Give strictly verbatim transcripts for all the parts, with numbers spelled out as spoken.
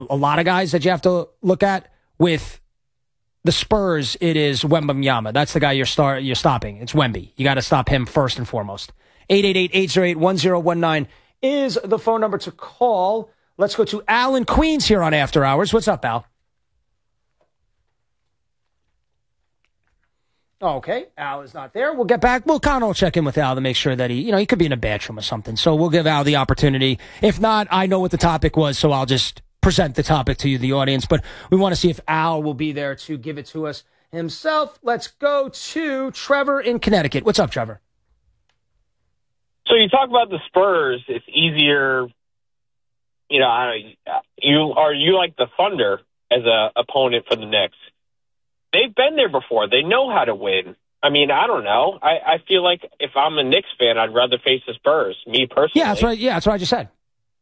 a lot of guys that you have to look at. With the Spurs, it is Wembanyama. That's the guy you're start you're stopping. It's Wemby. You got to stop him first and foremost. eight eight eight, eight oh eight, one oh one nine is the phone number to call. Let's go to Al in Queens here on After Hours. What's up, Al? Okay, Al is not there. We'll get back. We'll kind of check in with Al to make sure that he, you know, he could be in a bathroom or something. So we'll give Al the opportunity. If not, I know what the topic was, so I'll just present the topic to you, the audience. But we want to see if Al will be there to give it to us himself. Let's go to Trevor in Connecticut. What's up, Trevor? So you talk about the Spurs. It's easier, you know, I don't, you are you like the Thunder as a opponent for the Knicks? They've been there before. They know how to win. I mean, I don't know. I, I feel like if I'm a Knicks fan, I'd rather face the Spurs, me personally. Yeah, that's right. Yeah, that's what I just said.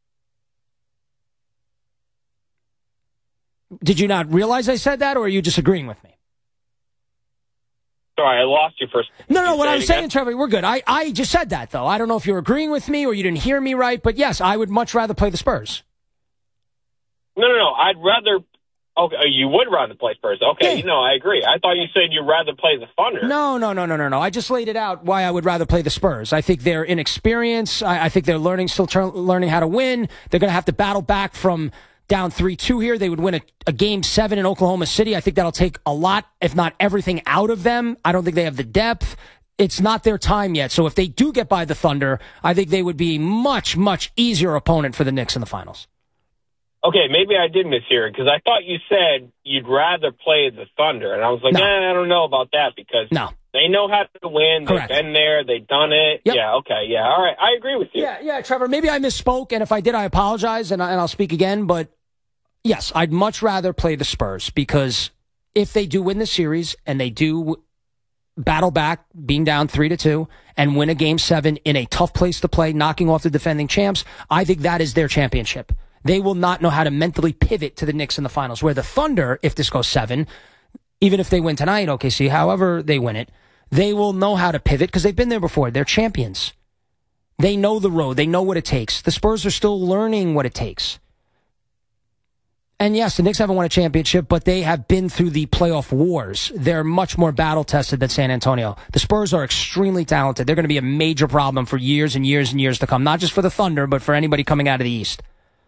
Did you not realize I said that, or are you disagreeing with me? Sorry, I lost you first. No, no, what I'm saying, Trevor, we're good. I, I just said that, though. I don't know if you're agreeing with me or you didn't hear me right, but yes, I would much rather play the Spurs. No, no, no. I'd rather... Okay, you would rather play Spurs. Okay, yeah. You know, I agree. I thought you said you'd rather play the Thunder. No, no, no, no, no, no. I just laid it out why I would rather play the Spurs. I think they're inexperienced. I, I think they're learning, still turn, learning how to win. They're going to have to battle back from down three two here. They would win a, a game seven in Oklahoma City. I think that'll take a lot, if not everything, out of them. I don't think they have the depth. It's not their time yet. So if they do get by the Thunder, I think they would be much, much easier opponent for the Knicks in the finals. Okay, maybe I did mishear it because I thought you said you'd rather play the Thunder. And I was like, no. eh, I don't know about that because no. They know how to win. Correct. They've been there. They've done it. Yep. Yeah, okay, yeah. All right, I agree with you. Yeah, yeah, Trevor, maybe I misspoke, and if I did, I apologize, and, I, and I'll speak again. But, yes, I'd much rather play the Spurs because if they do win the series and they do battle back, being down three to two, and win a game seven in a tough place to play, knocking off the defending champs, I think that is their championship. They will not know how to mentally pivot to the Knicks in the finals, where the Thunder, if this goes seven, even if they win tonight, O K C, however they win it, they will know how to pivot because they've been there before. They're champions. They know the road. They know what it takes. The Spurs are still learning what it takes. And yes, the Knicks haven't won a championship, but they have been through the playoff wars. They're much more battle-tested than San Antonio. The Spurs are extremely talented. They're going to be a major problem for years and years and years to come, not just for the Thunder, but for anybody coming out of the East.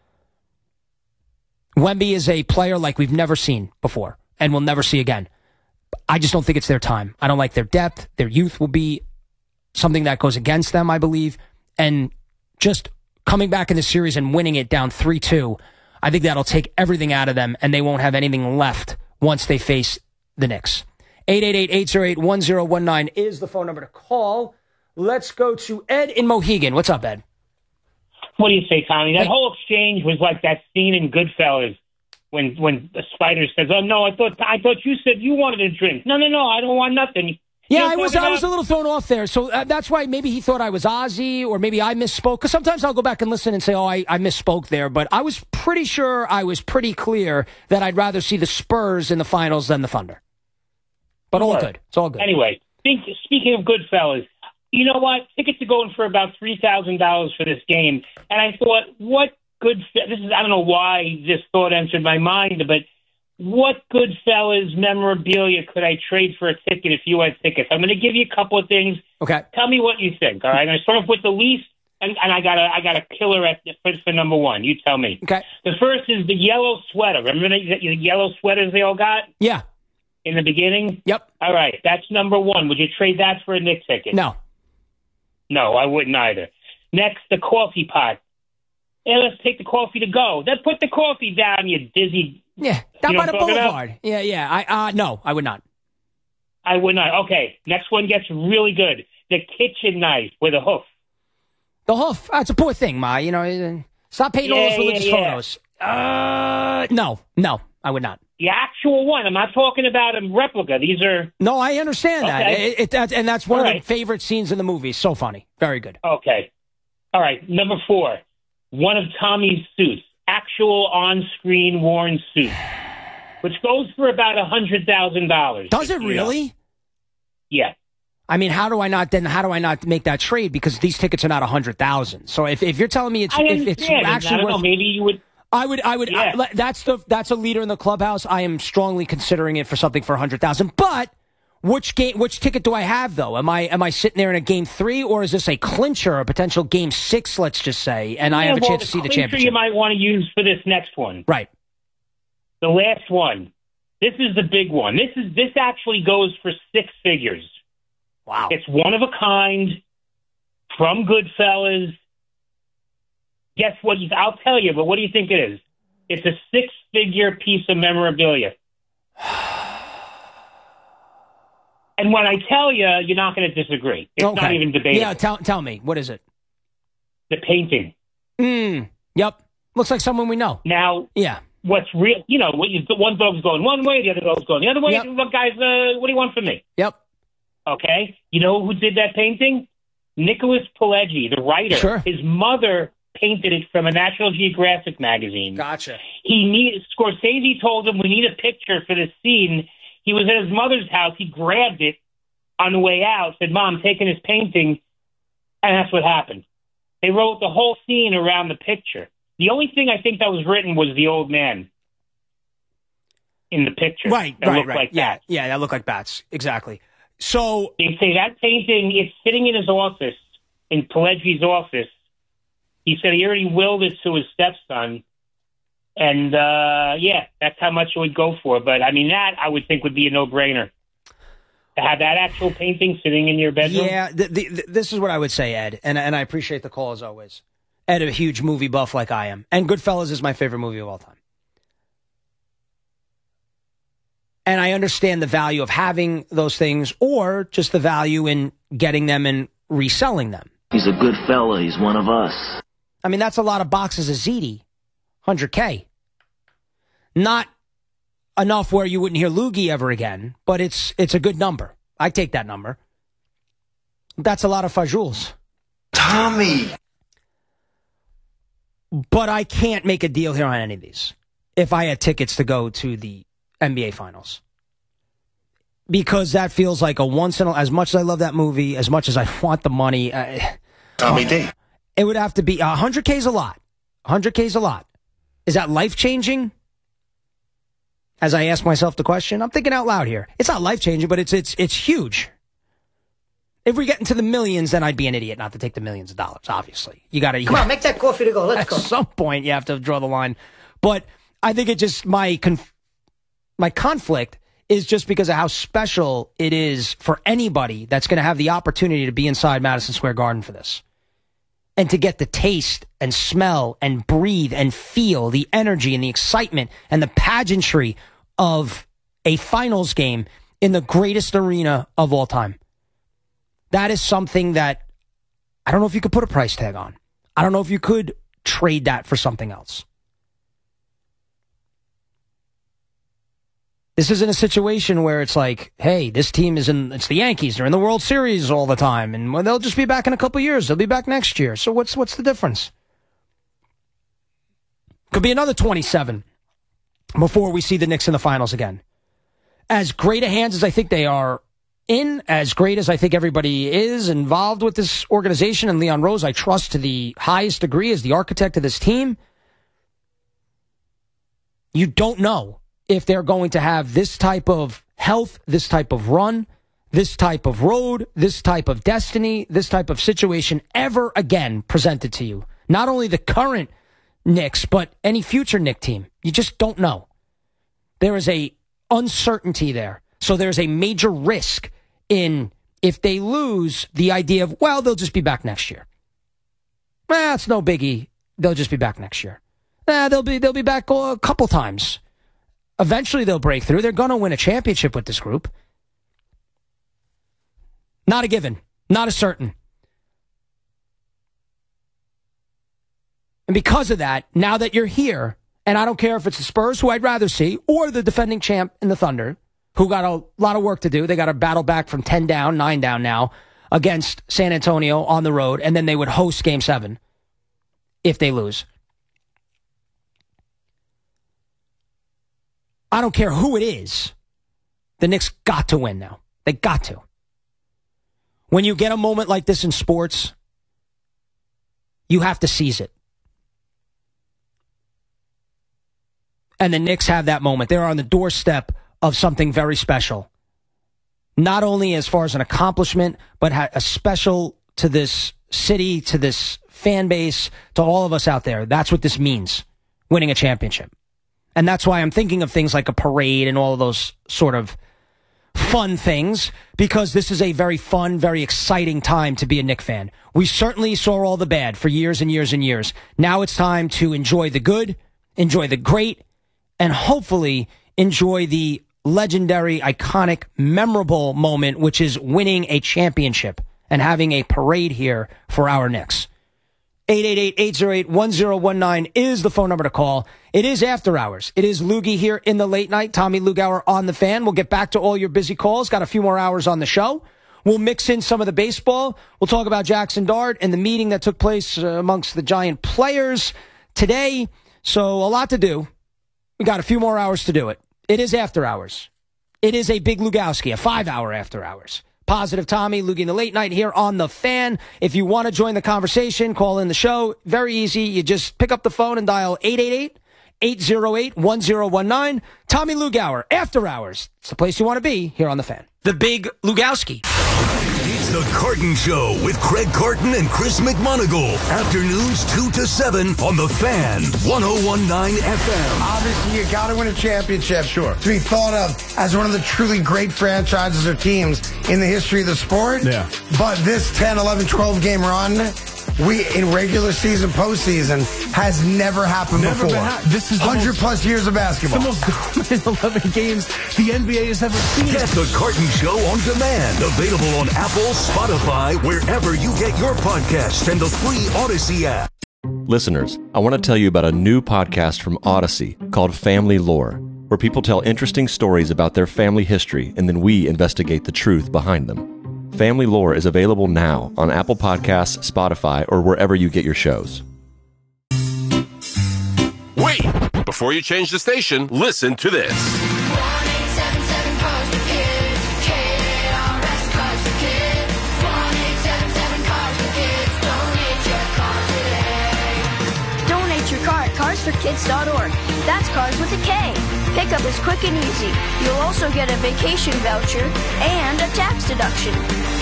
Wemby is a player like we've never seen before and we'll never see again. I just don't think it's their time. I don't like their depth. Their youth will be something that goes against them, I believe. And just coming back in the series and winning it down three two, I think that'll take everything out of them and they won't have anything left once they face the Knicks. eight eight eight, eight oh eight, one oh one nine is the phone number to call. Let's go to Ed in Mohegan. What's up, Ed? What do you say, Tommy? That whole exchange was like that scene in Goodfellas when when the Spider says, "Oh no, I thought I thought you said you wanted a drink." No, no, no, I don't want nothing. Yeah, I was I was a little thrown off there. So uh, that's why maybe he thought I was Ozzy, or maybe I misspoke. Because sometimes I'll go back and listen and say, "Oh, I, I misspoke there." But I was pretty sure I was pretty clear that I'd rather see the Spurs in the finals than the Thunder. But all good. It's all good. Anyway, think, speaking of Goodfellas. You know what? Tickets are going for about three thousand dollars for this game. And I thought, what good... This is I don't know why this thought entered my mind, but what Goodfellas memorabilia could I trade for a ticket if you had tickets? I'm going to give you a couple of things. Okay. Tell me what you think, all right? I'm going to start off with the least, and, and I got a I got a killer at for, for number one. You tell me. Okay. The first is the yellow sweater. Remember the, the yellow sweaters they all got? Yeah. In the beginning? Yep. All right. That's number one. Would you trade that for a Knicks ticket? No. No, I wouldn't either. Next, the coffee pot. Hey, let's take the coffee to go. Then put the coffee down, you dizzy. Yeah, down by the boulevard. Yeah, yeah. I uh, no, I would not. I would not. Okay, next one gets really good. The kitchen knife with a hoof. The hoof. That's a poor thing, Ma. You know, stop painting all Yeah, those religious yeah, yeah. photos. Uh, no, no, I would not. The actual one. I'm not talking about a replica. These are... No, I understand that. Okay. It, it, that. And that's one All of right. the favorite scenes in the movie. So funny. Very good. Okay. All right, number four. One of Tommy's suits. Actual on-screen worn suit. Which goes for about one hundred thousand dollars. Does it really? Know. Yeah. I mean, how do I not then? How do I not make that trade? Because these tickets are not a hundred thousand. So if if you're telling me it's I if it's understand. actually I don't worth, know, maybe you would... I would, I would. Yeah. I, that's the that's a leader in the clubhouse. I am strongly considering it for something for a hundred thousand. But which game, which ticket do I have though? Am I am I sitting there in a game three, or is this a clincher, a potential game six? Let's just say, and yeah, I have a well, chance to see the championship. You might want to use for this next one, right? The last one. This is the big one. This is this actually goes for six figures. Wow! It's one of a kind from Goodfellas. Guess what? You, I'll tell you, but what do you think it is? It's a six-figure piece of memorabilia. And when I tell you, you're not going to disagree. It's okay. not even debatable. Yeah, tell tell me. What is it? The painting. Mm, yep. Looks like someone we know. Now, yeah. What's real? You know, one dog's going one way, the other dog's going the other way. Yep. Look, guys, uh, what do you want from me? Yep. Okay. You know who did that painting? Nicholas Pileggi, the writer. Sure. His mother painted it from a National Geographic magazine. Gotcha. He need Scorsese told him we need a picture for this scene. He was at his mother's house. He grabbed it on the way out, said, Mom, I'm taking this painting, and that's what happened. They wrote the whole scene around the picture. The only thing I think that was written was the old man in the picture. Right, that right, looked right. like yeah, bats. yeah, that looked like bats. Exactly. So they say that painting is sitting in his office, in Pileggi's office. He said he already willed it to his stepson. And, uh, yeah, that's how much it would go for. But, I mean, that I would think would be a no-brainer. To have that actual painting sitting in your bedroom? Yeah, the, the, the, this is what I would say, Ed, and, and I appreciate the call as always. Ed, a huge movie buff like I am. And Goodfellas is my favorite movie of all time. And I understand the value of having those things or just the value in getting them and reselling them. He's a good fella. He's one of us. I mean, that's a lot of boxes of Ziti. one hundred K. Not enough where you wouldn't hear Loogie ever again, but it's it's a good number. I take that number. That's a lot of fajules. Tommy! But I can't make a deal here on any of these if I had tickets to go to the N B A Finals. Because that feels like a once in a... As much as I love that movie, as much as I want the money... Uh, Tommy D. It would have to be... Uh, one hundred K is a lot. one hundred K is a lot. Is that life-changing? As I ask myself the question, I'm thinking out loud here. It's not life-changing, but it's it's it's huge. If we get into the millions, then I'd be an idiot not to take the millions of dollars, obviously. You got to... Come on, make that coffee to go. Let's At go. At some point, you have to draw the line. But I think it just... My, conf, my conflict is just because of how special it is for anybody that's going to have the opportunity to be inside Madison Square Garden for this. And to get the taste and smell and breathe and feel the energy and the excitement and the pageantry of a finals game in the greatest arena of all time. That is something that I don't know if you could put a price tag on. I don't know if you could trade that for something else. This isn't a situation where it's like, hey, this team is in, it's the Yankees. They're in the World Series all the time. And well, they'll just be back in a couple years. They'll be back next year. So what's what's the difference? Could be another twenty-seven before we see the Knicks in the finals again. As great a hands as I think they are in, as great as I think everybody is involved with this organization, and Leon Rose I trust to the highest degree as the architect of this team, you don't know if they're going to have this type of health, this type of run, this type of road, this type of destiny, this type of situation ever again presented to you. Not only the current Knicks, but any future Knicks team. You just don't know. There is a uncertainty there. So there's a major risk in, if they lose, the idea of, well, they'll just be back next year. Well, it's no biggie. They'll just be back next year. Eh, they'll be they'll be back a couple times. Eventually they'll break through. They're going to win a championship with this group. Not a given. Not a certain. And because of that, now that you're here, and I don't care if it's the Spurs, who I'd rather see, or the defending champ in the Thunder, who got a lot of work to do. They got to battle back from ten down, nine down now, against San Antonio on the road, and then they would host Game seven if they lose. I don't care who it is. The Knicks got to win now. They got to. When you get a moment like this in sports, you have to seize it. And the Knicks have that moment. They're on the doorstep of something very special. Not only as far as an accomplishment, but a special to this city, to this fan base, to all of us out there. That's what this means, winning a championship. And that's why I'm thinking of things like a parade and all of those sort of fun things, because this is a very fun, very exciting time to be a Knick fan. We certainly saw all the bad for years and years and years. Now it's time to enjoy the good, enjoy the great, and hopefully enjoy the legendary, iconic, memorable moment, which is winning a championship and having a parade here for our Knicks. eight eight eight, eight oh eight, one oh one nine is the phone number to call. It is after hours. It is Loogie here in the late night. Tommy Lugauer on the Fan. We'll get back to all your busy calls. Got a few more hours on the show. We'll mix in some of the baseball. We'll talk about Jackson Dart and the meeting that took place uh, amongst the Giant players today. So a lot to do. We got a few more hours to do it. It is after hours. It is a big Lugowski, a five-hour after hours. Positive Tommy, Loogie in the late night here on the Fan. If you want to join the conversation, call in the show. Very easy. You just pick up the phone and dial eight eight eight, eight oh eight, one oh one nine. Tommy Lugauer, after hours. It's the place you want to be here on the Fan. The big Lugowski. It's the Carton Show with Craig Carton and Chris McMonagle. Afternoons two to seven on the Fan, one oh one nine F M. Obviously, you got to win a championship. Sure. To be thought of as one of the truly great franchises or teams in the history of the sport. Yeah. But this ten, eleven, twelve game run, we in regular season, postseason, has never happened never before. Ha- this is one hundred most, plus years of basketball. The most dominant eleven games the N B A has ever seen. Get the Carton Show on demand. Available on Apple, Spotify, wherever you get your podcasts, and the free Odyssey app. Listeners, I want to tell you about a new podcast from Odyssey called Family Lore, where people tell interesting stories about their family history, and then we investigate the truth behind them. Family Lore is available now on Apple Podcasts, Spotify, or wherever you get your shows. Wait! Before you change the station, listen to this. one eight seven seven cars for kids. K A R S Cars for Kids. one eight seven seven cars for kids. Donate your car today. Donate your car at cars for kids dot org. That's cars with a K. Pickup is quick and easy. You'll also get a vacation voucher and a tax deduction.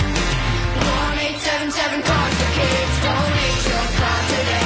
one eight seven seven cars for kids. Donate your car today.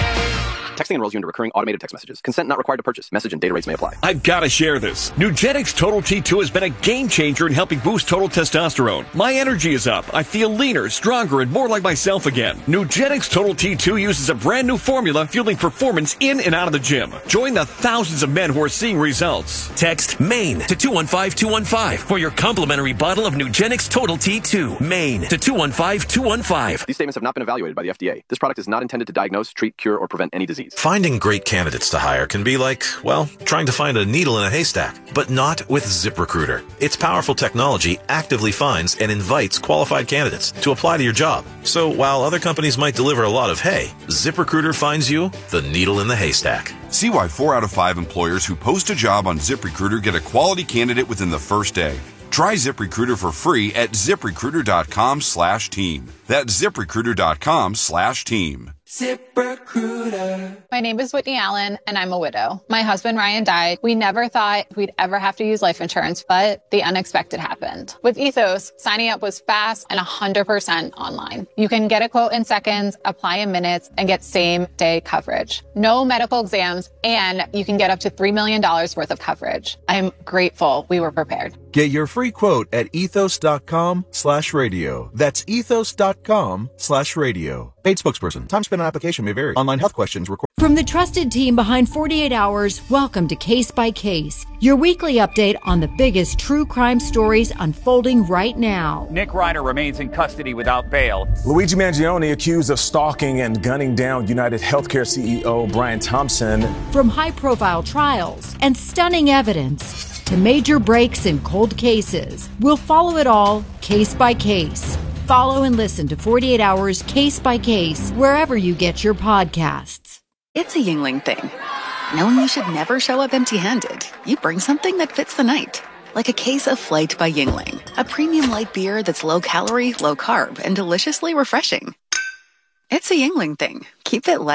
Texting enrolls you into recurring automated text messages. Consent not required to purchase. Message and data rates may apply. I've got to share this. Nugenix Total T two has been a game changer in helping boost total testosterone. My energy is up. I feel leaner, stronger, and more like myself again. Nugenix Total T two uses a brand new formula fueling performance in and out of the gym. Join the thousands of men who are seeing results. Text MAIN to two one five two one five for your complimentary bottle of Nugenix Total T two. MAIN to two one five two one five. These statements have not been evaluated by the F D A. This product is not intended to diagnose, treat, cure, or prevent any disease. Finding great candidates to hire can be like, well, trying to find a needle in a haystack, but not with ZipRecruiter. Its powerful technology actively finds and invites qualified candidates to apply to your job. So while other companies might deliver a lot of hay, ZipRecruiter finds you the needle in the haystack. See why four out of five employers who post a job on ZipRecruiter get a quality candidate within the first day. Try ZipRecruiter for free at ZipRecruiter.com slash team. That's ZipRecruiter.com slash team. ZipRecruiter. My name is Whitney Allen, and I'm a widow. My husband, Ryan, died. We never thought we'd ever have to use life insurance, but the unexpected happened. With Ethos, signing up was fast and one hundred percent online. You can get a quote in seconds, apply in minutes, and get same-day coverage. No medical exams, and you can get up to three million dollars worth of coverage. I'm grateful we were prepared. Get your free quote at ethos.com slash radio. That's ethos.com slash radio. Paid spokesperson. Time spent on application may vary. Online health questions required. From the trusted team behind forty-eight hours, welcome to Case by Case, your weekly update on the biggest true crime stories unfolding right now. Nick Ryder remains in custody without bail. Luigi Mangione accused of stalking and gunning down United Healthcare C E O Brian Thompson. From high-profile trials and stunning evidence to major breaks in cold cases, we'll follow it all case by case. Follow and listen to forty-eight hours Case by Case wherever you get your podcasts. It's a Yingling thing. Knowing you should never show up empty-handed. You bring something that fits the night. Like a case of Flight by Yingling, a premium light beer that's low-calorie, low-carb, and deliciously refreshing. It's a Yingling thing. Keep it light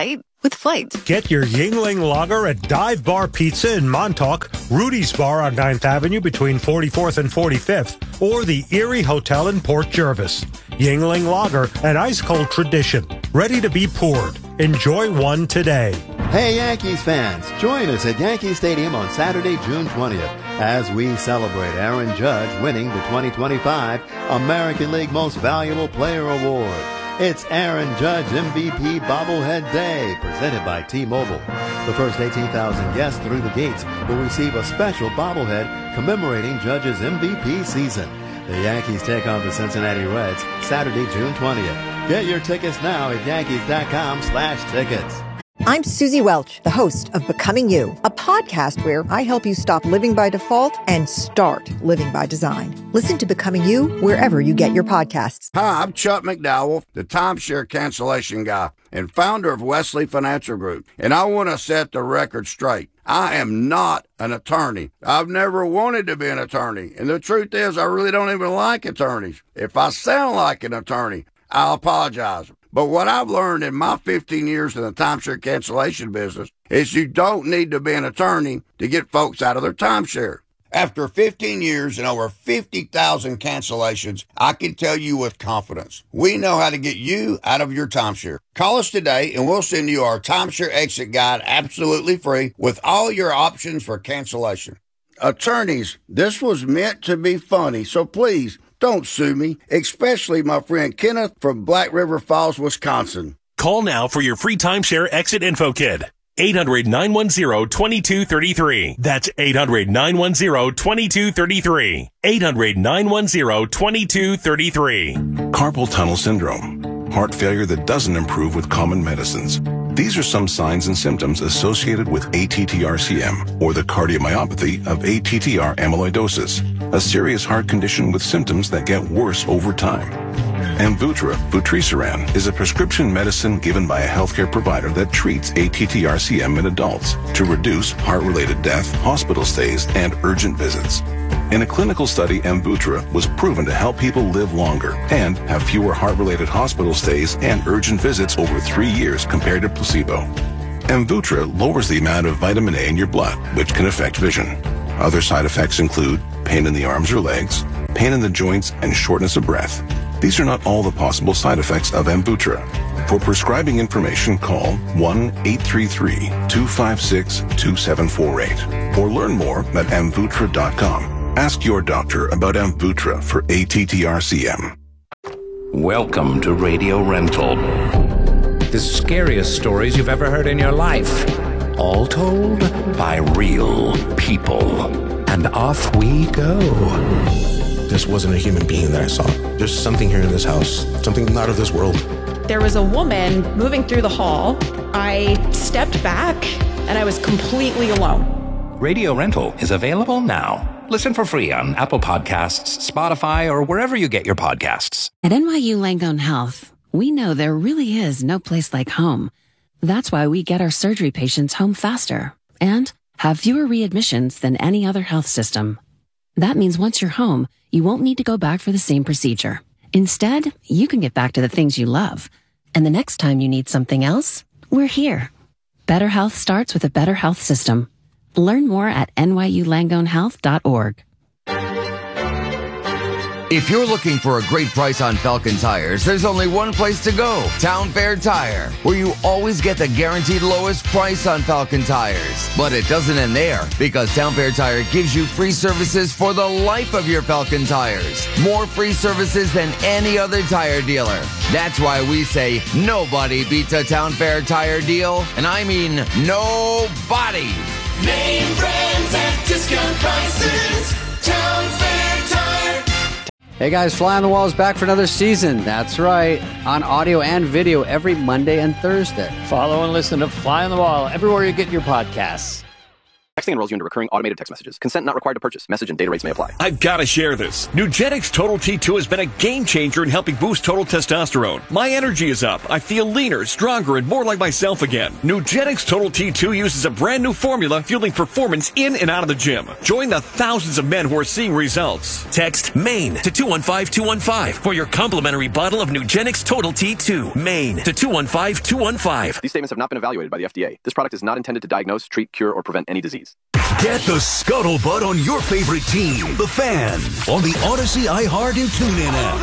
with Flight. Get your Yingling Lager at Dive Bar Pizza in Montauk, Rudy's Bar on ninth Avenue between forty-fourth and forty-fifth, or the Erie Hotel in Port Jervis. Yingling Lager, an ice-cold tradition, ready to be poured. Enjoy one today. Hey Yankees fans, join us at Yankee Stadium on Saturday, June twentieth, as we celebrate Aaron Judge winning the twenty twenty-five American League Most Valuable Player Award. It's Aaron Judge M V P Bobblehead Day, presented by T-Mobile. The first eighteen thousand guests through the gates will receive a special bobblehead commemorating Judge's M V P season. The Yankees take on the Cincinnati Reds Saturday, June twentieth. Get your tickets now at yankees.com slash tickets. I'm Susie Welch, the host of Becoming You, a podcast where I help you stop living by default and start living by design. Listen to Becoming You wherever you get your podcasts. Hi, I'm Chuck McDowell, the timeshare cancellation guy and founder of Wesley Financial Group, and I want to set the record straight. I am not an attorney. I've never wanted to be an attorney, and the truth is I really don't even like attorneys. If I sound like an attorney, I'll apologize. But what I've learned in my fifteen years in the timeshare cancellation business is you don't need to be an attorney to get folks out of their timeshare. After fifteen years and over fifty thousand cancellations, I can tell you with confidence, we know how to get you out of your timeshare. Call us today and we'll send you our timeshare exit guide absolutely free with all your options for cancellation. Attorneys, this was meant to be funny, so please don't sue me, especially my friend Kenneth from Black River Falls, Wisconsin. Call now for your free timeshare exit info kit. eight hundred, nine one zero, two two three three. That's eight hundred, nine one zero, two two three three. eight hundred, nine one zero, two two three three. Carpal tunnel syndrome. Heart failure that doesn't improve with common medicines. These are some signs and symptoms associated with A T T R C M, or the cardiomyopathy of A T T R amyloidosis, a serious heart condition with symptoms that get worse over time. Amvuttra, vutrisiran, is a prescription medicine given by a healthcare provider that treats A T T R C M in adults to reduce heart-related death, hospital stays, and urgent visits. In a clinical study, Amvuttra was proven to help people live longer and have fewer heart-related hospital stays and urgent visits over three years compared to placebo. Amvuttra lowers the amount of vitamin A in your blood, which can affect vision. Other side effects include pain in the arms or legs, pain in the joints, and shortness of breath. These are not all the possible side effects of Amvuttra. For prescribing information, call one eight three three, two five six, two seven four eight or learn more at amvuttra dot com. Ask your doctor about Amvuttra for A T T R C M. Welcome to Radio Rental. The scariest stories you've ever heard in your life. All told by real people. And off we go. This wasn't a human being that I saw. There's something here in this house. Something not of this world. There was a woman moving through the hall. I stepped back and I was completely alone. Radio Rental is available now. Listen for free on Apple Podcasts, Spotify, or wherever you get your podcasts. At N Y U Langone Health, we know there really is no place like home. That's why we get our surgery patients home faster and have fewer readmissions than any other health system. That means once you're home, you won't need to go back for the same procedure. Instead, you can get back to the things you love. And the next time you need something else, we're here. Better health starts with a better health system. Learn more at N Y U langone health dot org. If you're looking for a great price on Falcon tires, there's only one place to go, Town Fair Tire, where you always get the guaranteed lowest price on Falcon tires. But it doesn't end there, because Town Fair Tire gives you free services for the life of your Falcon tires. More free services than any other tire dealer. That's why we say nobody beats a Town Fair Tire deal, and I mean nobody. Name brands at discount prices. Town Fair Tire. Hey guys, Fly on the Wall is back for another season. That's right, on audio and video every Monday and Thursday. Follow and listen to Fly on the Wall everywhere you get your podcasts. Texting enrolls you into recurring automated text messages. Consent not required to purchase. Message and data rates may apply. I've got to share this. Nugenix Total T two has been a game changer in helping boost total testosterone. My energy is up. I feel leaner, stronger, and more like myself again. Nugenix Total T two uses a brand new formula fueling performance in and out of the gym. Join the thousands of men who are seeing results. Text MAIN to two one five two one five for your complimentary bottle of Nugenix Total T two. MAIN to two one five two one five. These statements have not been evaluated by the F D A. This product is not intended to diagnose, treat, cure, or prevent any disease. Get the scuttlebutt on your favorite team, the Fan, on the Odyssey, iHeart, and TuneIn app.